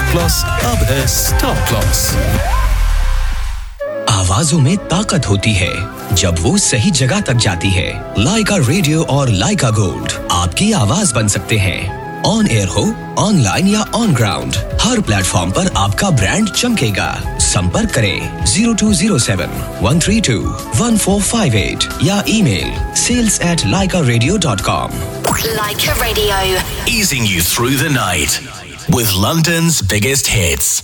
Plus अब है Star Plus। आवाजों में ताकत होती है जब वो सही जगह तक जाती है। लाइका रेडियो और लाइका गोल्ड आपकी आवाज बन सकते हैं। ऑन एयर हो, ऑनलाइन या ऑन ग्राउंड, हर प्लेटफॉर्म पर आपका ब्रांड चमकेगा। संपर्क करें 0207 132 1458 या email sales@laikaradio.com। Laika Radio, easing you through the night with London's biggest hits.